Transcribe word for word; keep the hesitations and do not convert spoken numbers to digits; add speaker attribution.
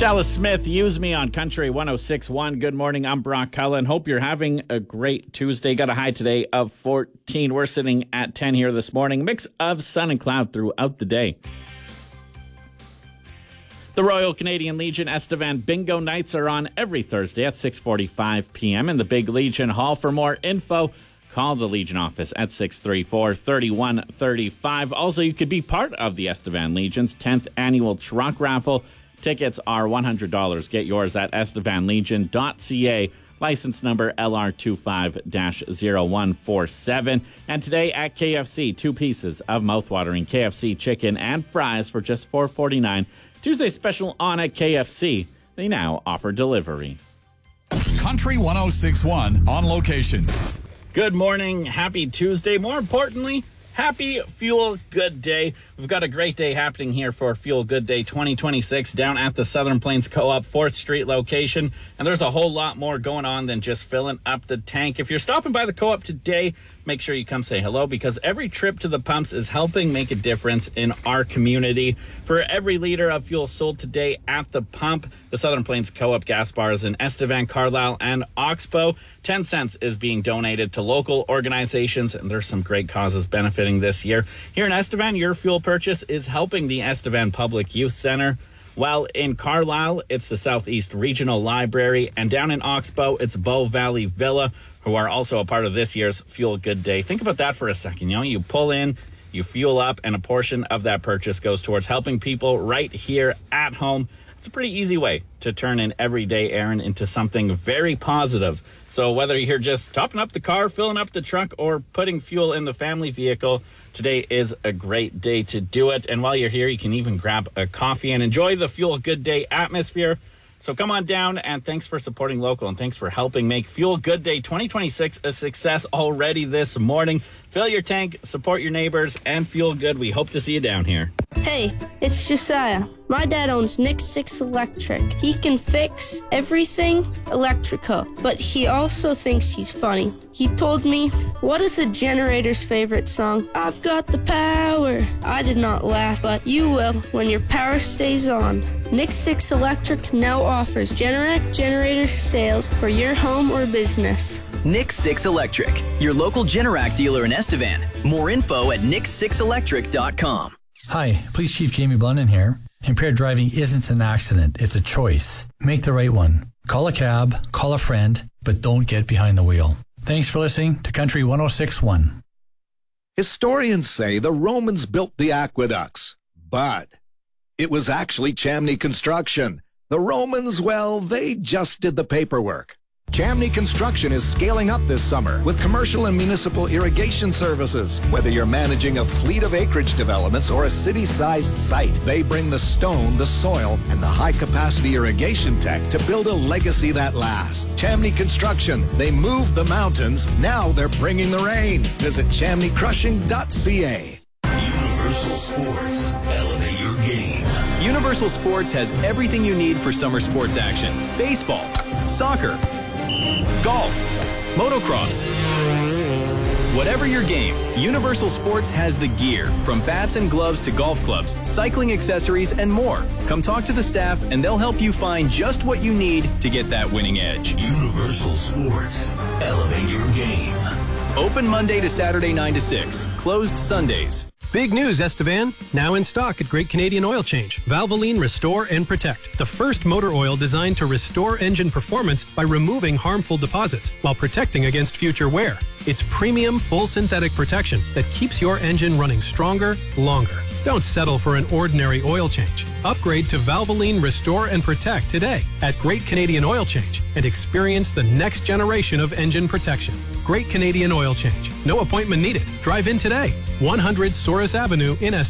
Speaker 1: Dallas Smith, Use Me on Country one oh six point one. Good morning, I'm Brock Cullen. Hope you're having a great Tuesday. Got a high today of fourteen. We're sitting at ten here this morning. Mix of sun and cloud throughout the day. The Royal Canadian Legion Estevan Bingo Nights are on every Thursday at six forty-five p.m. in the Big Legion Hall. For more info, call the Legion office at six three four, three one three five. Also, you could be part of the Estevan Legion's tenth annual truck raffle. Tickets are one hundred dollars. Get yours at estevan legion dot c a. License number L R two five zero one four seven. And today at K F C, two pieces of mouthwatering K F C chicken and fries for just four forty-nine. Tuesday special on at K F C. They now offer delivery.
Speaker 2: Country one oh six point one on location.
Speaker 1: Good morning. Happy Tuesday. More importantly, happy Fuel Good Day. We've got a great day happening here for Fuel Good Day twenty twenty-six down at the Southern Plains Co-op fourth Street location. And there's a whole lot more going on than just filling up the tank. If you're stopping by the Co-op today, make sure you come say hello, because every trip to the pumps is helping make a difference in our community. For every liter of fuel sold today at the pump, the Southern Plains Co-op gas bars in Estevan, Carlisle, and Oxbow, ten cents is being donated to local organizations, and there's some great causes benefiting this year. Here in Estevan, your fuel purchase is helping the Estevan Public Youth Center, while in Carlisle, it's the Southeast Regional Library, and down in Oxbow, it's Bow Valley Villa, who are also a part of this year's Fuel Good Day. Think about that for a second. You know, you pull in, you fuel up, and a portion of that purchase goes towards helping people right here at home. It's a pretty easy way to turn an everyday errand into something very positive. So whether you're just topping up the car, filling up the truck, or putting fuel in the family vehicle, today is a great day to do it. And while you're here, you can even grab a coffee and enjoy the Fuel Good Day atmosphere. So come on down, and thanks for supporting local, and thanks for helping make Fuel Good Day twenty twenty-six a success already this morning. Fill your tank, support your neighbors, and fuel good. We hope to see you down here.
Speaker 3: Hey, it's Josiah. My dad owns Nick six Electric. He can fix everything electrical, but he also thinks he's funny. He told me, "What is a generator's favorite song?" "I've got the power." I did not laugh, but you will when your power stays on. Nick six Electric now offers Generac generator sales for your home or business.
Speaker 4: Nick six Electric, your local Generac dealer in Estevan. More info at nick six electric dot com.
Speaker 5: Hi, Police Chief Jamie Blunden here. Impaired driving isn't an accident, it's a choice. Make the right one. Call a cab, call a friend, but don't get behind the wheel. Thanks for listening to Country one oh six point one.
Speaker 6: Historians say the Romans built the aqueducts, but it was actually Chamney Construction. The Romans, well, they just did the paperwork. Chamney Construction is scaling up this summer with commercial and municipal irrigation services. Whether you're managing a fleet of acreage developments or a city-sized site, they bring the stone, the soil, and the high-capacity irrigation tech to build a legacy that lasts. Chamney Construction, they moved the mountains, now they're bringing the rain. Visit chamney crushing dot c a.
Speaker 7: Universal Sports, elevate your game.
Speaker 4: Universal Sports has everything you need for summer sports action. Baseball, soccer, golf, motocross. Whatever your game, Universal Sports has the gear, from bats and gloves to golf clubs, cycling accessories, and more. Come talk to the staff and they'll help you find just what you need to get that winning edge.
Speaker 7: Universal Sports, elevate your game.
Speaker 4: Open Monday to Saturday nine to six, closed Sundays.
Speaker 8: Big news, Estevan. Now in stock at Great Canadian Oil Change. Valvoline Restore and Protect. The first motor oil designed to restore engine performance by removing harmful deposits while protecting against future wear. It's premium full synthetic protection that keeps your engine running stronger, longer. Don't settle for an ordinary oil change. Upgrade to Valvoline Restore and Protect today at Great Canadian Oil Change and experience the next generation of engine protection. Great Canadian Oil Change. No appointment needed. Drive in today. one hundred Souris Avenue in Estevan.